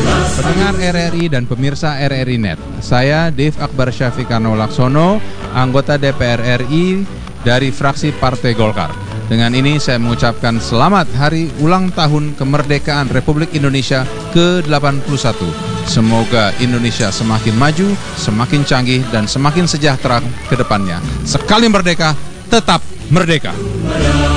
Pendengar RRI dan pemirsa RRI Net, saya Dev Akbar Syafiqano Laksono, anggota DPR RI dari fraksi Partai Golkar. Dengan ini saya mengucapkan selamat hari ulang tahun kemerdekaan Republik Indonesia ke-81. Semoga Indonesia semakin maju, semakin canggih, dan semakin sejahtera ke depannya. Sekali merdeka, tetap merdeka.